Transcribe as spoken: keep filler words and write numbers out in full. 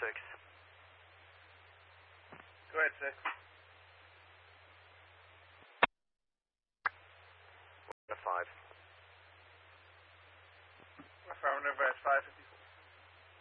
six. Go ahead, six. Five. Affirmative, that's five fifty.